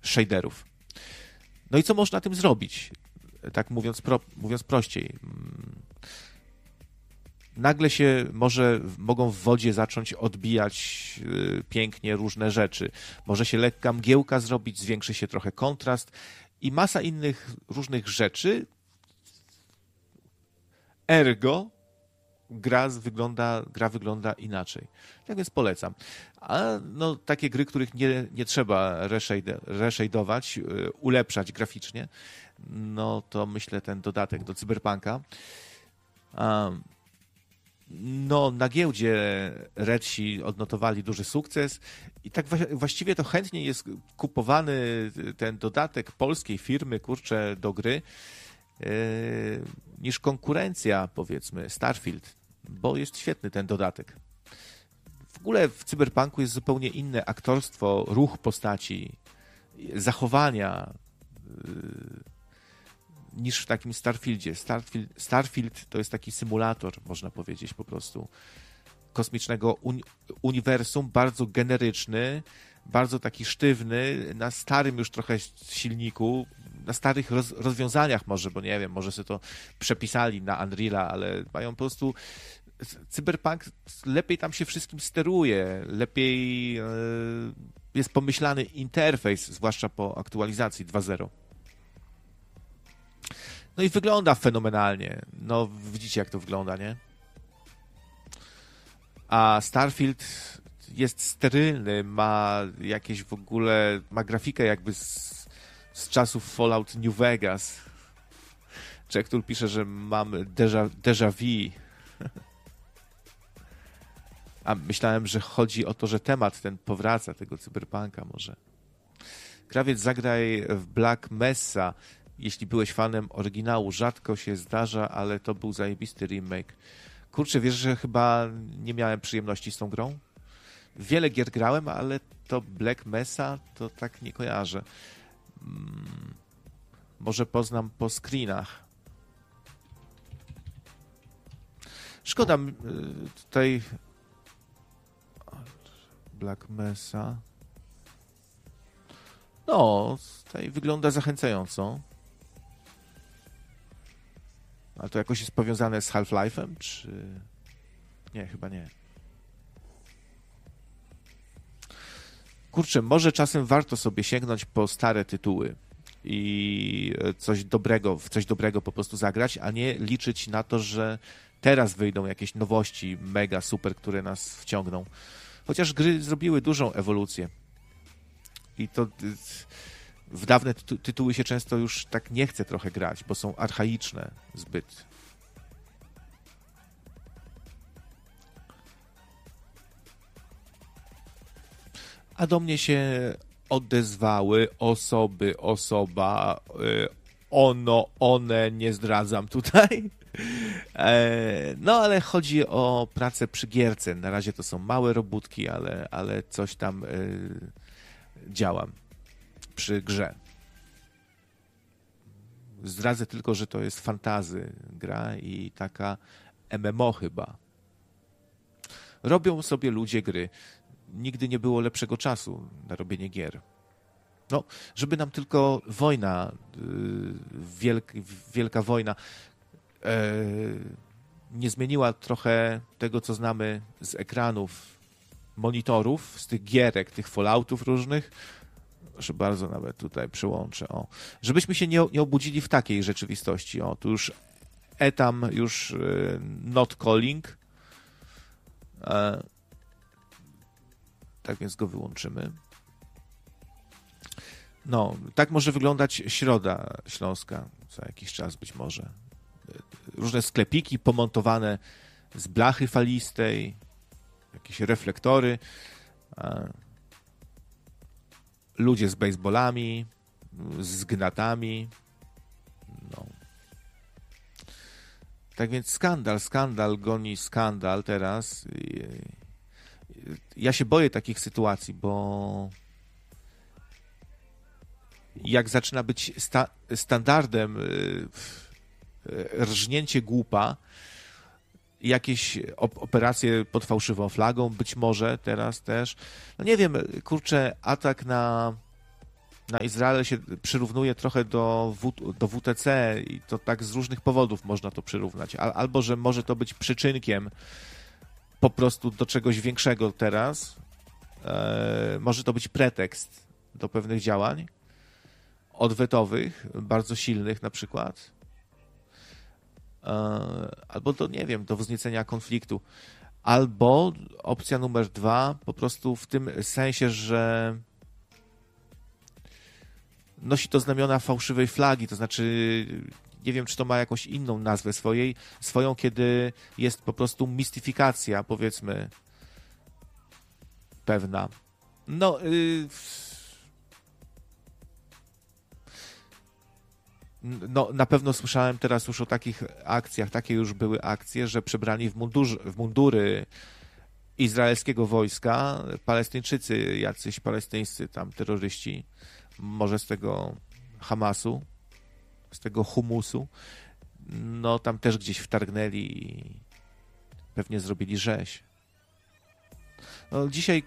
shaderów. No i co można tym zrobić? Tak mówiąc prościej. Nagle mogą w wodzie zacząć odbijać pięknie różne rzeczy. Może się lekka mgiełka zrobić, zwiększy się trochę kontrast i masa innych różnych rzeczy. Ergo gra wygląda inaczej. Tak więc polecam. A no, takie gry, których nie trzeba reshade'ować, ulepszać graficznie, no to myślę ten dodatek do Cyberpunka. No, na giełdzie Redsi odnotowali duży sukces i tak właściwie to chętnie jest kupowany ten dodatek polskiej firmy, kurczę, do gry niż konkurencja, powiedzmy, Starfield, bo jest świetny ten dodatek. W ogóle w Cyberpunku jest zupełnie inne aktorstwo, ruch postaci, zachowania niż w takim Starfieldzie. Starfield to jest taki symulator, można powiedzieć, po prostu kosmicznego uniwersum, bardzo generyczny, bardzo taki sztywny, na starym już trochę silniku, na starych rozwiązaniach może, bo nie wiem, może sobie to przepisali na Unreala, ale mają po prostu Cyberpunk, lepiej tam się wszystkim steruje, lepiej jest pomyślany interfejs, zwłaszcza po aktualizacji 2.0. No i wygląda fenomenalnie. No widzicie, jak to wygląda, nie? A Starfield jest sterylny, ma jakieś w ogóle, ma grafikę jakby z czasów Fallout New Vegas. Czektul pisze, że mam déjà vu. A myślałem, że chodzi o to, że temat ten powraca, tego Cyberpunka może. Krawiec, zagraj w Black Mesa. Jeśli byłeś fanem oryginału, rzadko się zdarza, ale to był zajebisty remake. Kurczę, wiesz, że chyba nie miałem przyjemności z tą grą? Wiele gier grałem, ale to Black Mesa to tak nie kojarzę. Może poznam po screenach. Szkoda tutaj Black Mesa. No, tutaj wygląda zachęcająco. Ale to jakoś jest powiązane z Half-Life'em, czy... Nie, chyba nie. Kurczę, może czasem warto sobie sięgnąć po stare tytuły i w coś dobrego po prostu zagrać, a nie liczyć na to, że teraz wyjdą jakieś nowości mega, super, które nas wciągną. Chociaż gry zrobiły dużą ewolucję. I to w dawne tytuły się często już tak nie chce trochę grać, bo są archaiczne zbyt. A do mnie się odezwały osoba, one, nie zdradzam tutaj. No, ale chodzi o pracę przy gierce. Na razie to są małe robótki, ale coś tam działam przy grze. Zdradzę tylko, że to jest fantasy gra i taka MMO chyba. Robią sobie ludzie gry. Nigdy nie było lepszego czasu na robienie gier. No, żeby nam tylko wojna, wielka wojna nie zmieniła trochę tego, co znamy z ekranów, monitorów, z tych gierek, tych Falloutów różnych. Proszę bardzo, nawet tutaj przyłączę. O. Żebyśmy się nie obudzili w takiej rzeczywistości. O, tu już etam już not calling. Tak więc go wyłączymy. No, tak może wyglądać Środa Śląska za jakiś czas być może. Różne sklepiki pomontowane z blachy falistej, jakieś reflektory, ludzie z baseballami, z gnatami. No. Tak więc skandal goni skandal teraz. Ja się boję takich sytuacji, bo jak zaczyna być standardem rżnięcie głupa, jakieś operacje pod fałszywą flagą, być może teraz też. No nie wiem, kurczę, atak na na Izrael się przyrównuje trochę do WTC i to tak z różnych powodów można to przyrównać. Albo, że może to być przyczynkiem po prostu do czegoś większego teraz. Może to być pretekst do pewnych działań odwetowych, bardzo silnych na przykład. Albo do, nie wiem, do wzniecenia konfliktu. Albo opcja numer 2, po prostu w tym sensie, że nosi to znamiona fałszywej flagi, to znaczy nie wiem, czy to ma jakąś inną nazwę swoją, kiedy jest po prostu mistyfikacja, powiedzmy, pewna. No, na pewno słyszałem teraz już o takich akcjach, takie już były akcje, że przebrani w mundury izraelskiego wojska, Palestyńczycy, jacyś palestyńscy tam terroryści, może z tego Hamasu, z tego humusu, no tam też gdzieś wtargnęli i pewnie zrobili rzeź. No, dzisiaj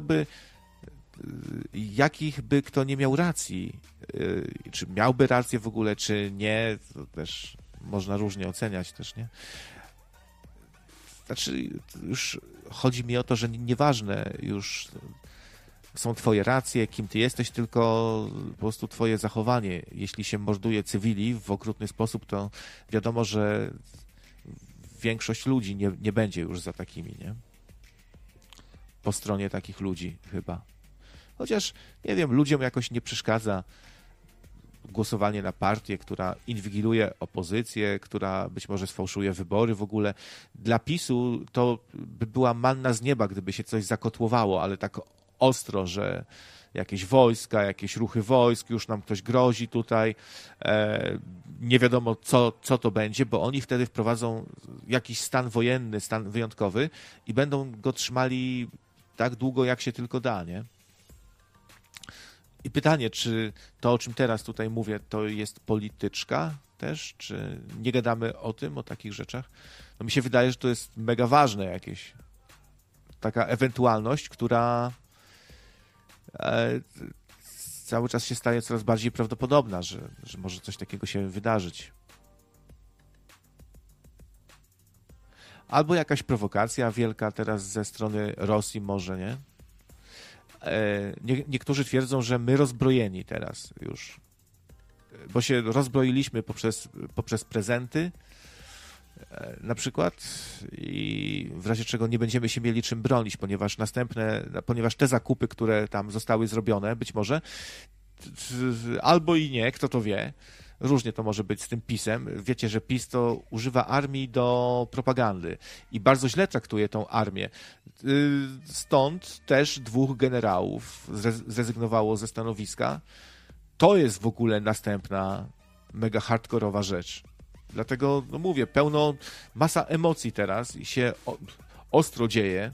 jakich by kto nie miał racji, czy miałby rację w ogóle, czy nie, to też można różnie oceniać też, nie? Znaczy, już chodzi mi o to, że nieważne już są twoje racje, kim ty jesteś, tylko po prostu twoje zachowanie. Jeśli się morduje cywili w okrutny sposób, to wiadomo, że większość ludzi nie będzie już za takimi, nie? Po stronie takich ludzi chyba. Chociaż, nie wiem, ludziom jakoś nie przeszkadza głosowanie na partię, która inwigiluje opozycję, która być może sfałszuje wybory w ogóle. Dla PiS-u to by była manna z nieba, gdyby się coś zakotłowało, ale tak ostro, że jakieś wojska, jakieś ruchy wojsk, już nam ktoś grozi tutaj, nie wiadomo co to będzie, bo oni wtedy wprowadzą jakiś stan wojenny, stan wyjątkowy i będą go trzymali tak długo, jak się tylko da, nie? I pytanie, czy to, o czym teraz tutaj mówię, to jest polityczka też, czy nie gadamy o tym, o takich rzeczach? No mi się wydaje, że to jest mega ważne jakieś. Taka ewentualność, która cały czas się staje coraz bardziej prawdopodobna, że może coś takiego się wydarzyć. Albo jakaś prowokacja wielka teraz ze strony Rosji może, nie? Niektórzy twierdzą, że my rozbrojeni teraz już, bo się rozbroiliśmy poprzez prezenty na przykład i w razie czego nie będziemy się mieli czym bronić, ponieważ te zakupy, które tam zostały zrobione, być może albo i nie, kto to wie, różnie to może być z tym PiS-em. Wiecie, że PiS to używa armii do propagandy i bardzo źle traktuje tą armię. Stąd też 2 generałów zrezygnowało ze stanowiska. To jest w ogóle następna mega hardkorowa rzecz. Dlatego, no mówię, masa emocji teraz i się ostro dzieje.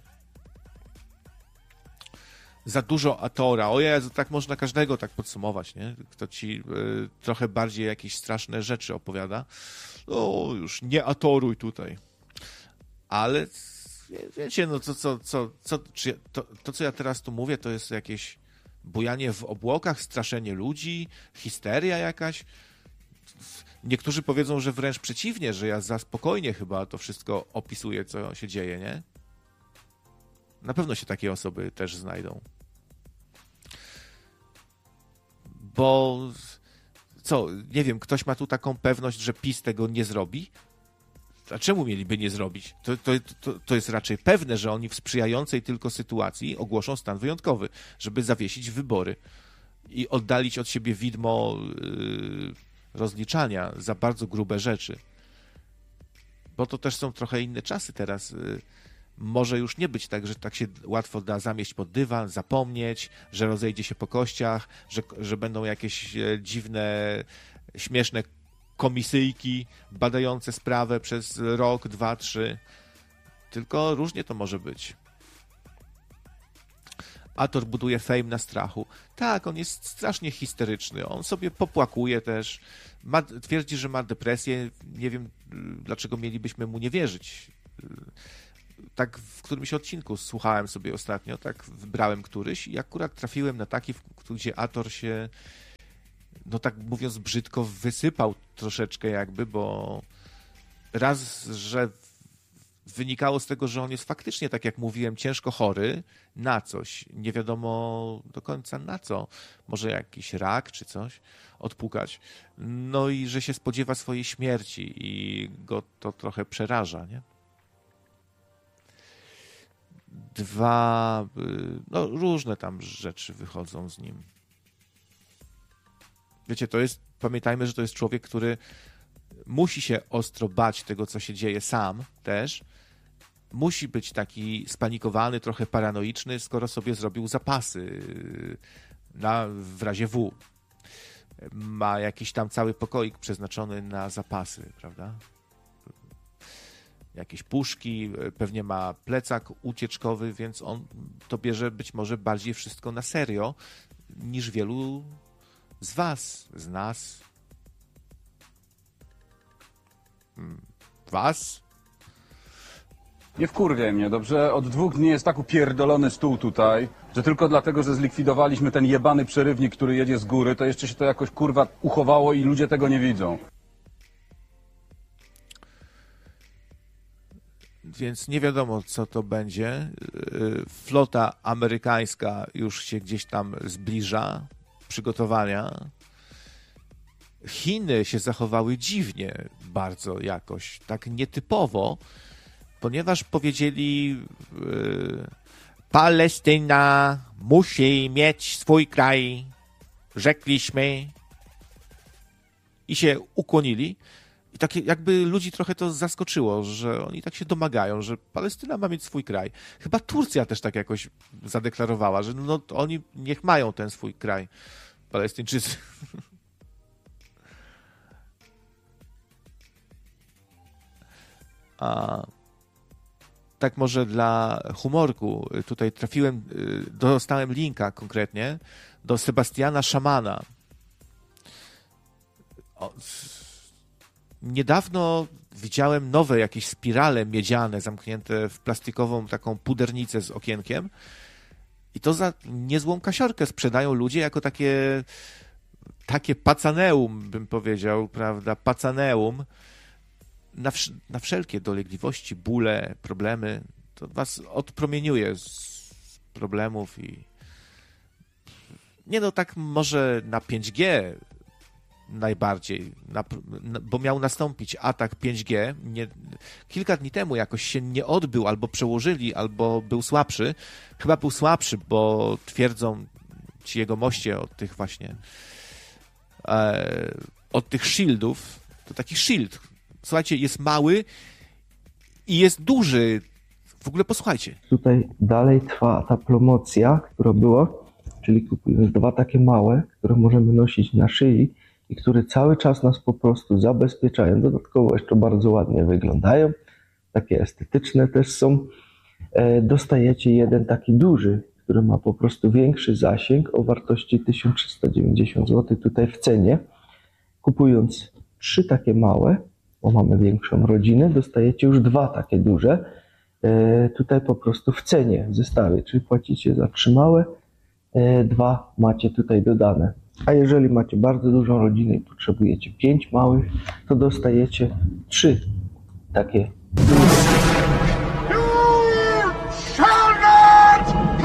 Za dużo atora. O Jezu, tak można każdego tak podsumować, nie? Kto ci trochę bardziej jakieś straszne rzeczy opowiada. O, już nie atoruj tutaj. Ale wiecie, no to, co ja teraz tu mówię, to jest jakieś bujanie w obłokach, straszenie ludzi, histeria jakaś. Niektórzy powiedzą, że wręcz przeciwnie, że ja za spokojnie chyba to wszystko opisuję, co się dzieje, nie? Na pewno się takie osoby też znajdą. Bo nie wiem, ktoś ma tu taką pewność, że PiS tego nie zrobi? A czemu mieliby nie zrobić? To jest raczej pewne, że oni w sprzyjającej tylko sytuacji ogłoszą stan wyjątkowy, żeby zawiesić wybory i oddalić od siebie widmo rozliczania za bardzo grube rzeczy. Bo to też są trochę inne czasy teraz. Może już nie być tak, że tak się łatwo da zamieść pod dywan, zapomnieć, że rozejdzie się po kościach, że będą jakieś dziwne, śmieszne komisyjki badające sprawę przez rok, 2, 3. Tylko różnie to może być. Ator buduje fame na strachu. Tak, on jest strasznie histeryczny. On sobie popłakuje też. Twierdzi, że ma depresję. Nie wiem, dlaczego mielibyśmy mu nie wierzyć. tak w którymś odcinku słuchałem sobie ostatnio, tak wybrałem któryś i akurat trafiłem na taki, gdzie Ator się, no tak mówiąc brzydko, wysypał troszeczkę jakby, bo raz, że wynikało z tego, że on jest faktycznie, tak jak mówiłem, ciężko chory na coś. Nie wiadomo do końca na co. Może jakiś rak czy coś odpukać. No i że się spodziewa swojej śmierci i go to trochę przeraża, nie? No różne tam rzeczy wychodzą z nim. Wiecie, pamiętajmy, że to jest człowiek, który musi się ostro bać tego, co się dzieje sam też. Musi być taki spanikowany, trochę paranoiczny, skoro sobie zrobił zapasy w razie W. Ma jakiś tam cały pokoik przeznaczony na zapasy, prawda? Jakieś puszki, pewnie ma plecak ucieczkowy, więc on to bierze być może bardziej wszystko na serio niż wielu z was, z nas. Was? Nie wkurwiaj mnie, dobrze? Od 2 dni jest tak upierdolony stół tutaj, że tylko dlatego, że zlikwidowaliśmy ten jebany przerywnik, który jedzie z góry, to jeszcze się to jakoś kurwa uchowało i ludzie tego nie widzą. Więc nie wiadomo, co to będzie. Flota amerykańska już się gdzieś tam zbliża, przygotowania. Chiny się zachowały dziwnie bardzo jakoś, tak nietypowo, ponieważ powiedzieli Palestyna musi mieć swój kraj, rzekliśmy i się ukłonili. I tak jakby ludzi trochę to zaskoczyło, że oni tak się domagają, że Palestyna ma mieć swój kraj. Chyba Turcja też tak jakoś zadeklarowała, że no oni niech mają ten swój kraj, Palestyńczycy. A tak może dla humorku, tutaj dostałem linka konkretnie do Sebastiana Szamana. Niedawno widziałem nowe jakieś spirale miedziane zamknięte w plastikową taką pudernicę z okienkiem i to za niezłą kasiorkę sprzedają ludzie jako takie pacaneum, bym powiedział, prawda, pacaneum na wszelkie dolegliwości, bóle, problemy. To was odpromieniuje z problemów i nie no, tak może na 5G najbardziej, bo miał nastąpić atak 5G. Kilka dni temu jakoś się nie odbył, albo przełożyli, albo był słabszy. Chyba był słabszy, bo twierdzą ci jego moście od tych właśnie od tych shieldów. To taki shield. Słuchajcie, jest mały i jest duży. W ogóle posłuchajcie. Tutaj dalej trwa ta promocja, która była, czyli kupując 2 takie małe, które możemy nosić na szyi i które cały czas nas po prostu zabezpieczają. Dodatkowo jeszcze bardzo ładnie wyglądają. Takie estetyczne też są. Dostajecie jeden taki duży, który ma po prostu większy zasięg o wartości 1390 zł tutaj w cenie. Kupując 3 takie małe, bo mamy większą rodzinę, dostajecie już 2 takie duże. Tutaj po prostu w cenie w zestawie, czyli płacicie za 3 małe, 2 macie tutaj dodane. A jeżeli macie bardzo dużą rodzinę i potrzebujecie 5 małych, to dostajecie 3 takie duże.